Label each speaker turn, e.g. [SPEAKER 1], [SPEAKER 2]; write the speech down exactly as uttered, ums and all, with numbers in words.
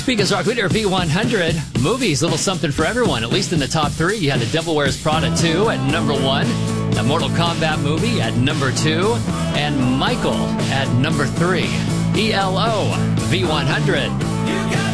[SPEAKER 1] Speakers Rock Leader V one hundred. Movies, a little something for everyone, at least in the top three. You had The Devil Wears Prada two at number one, a Mortal Kombat movie at number two, and Michael at number three. E L O V one hundred.